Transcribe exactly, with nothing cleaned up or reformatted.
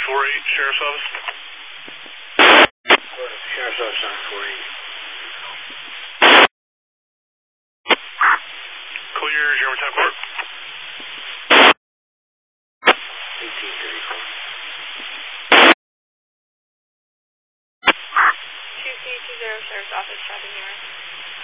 four eight, Sheriff's Office. Sheriff's Office on four eight. Clear, German ten four. eighteen thirty-four. two C two zero, Sheriff's Office, traffic near.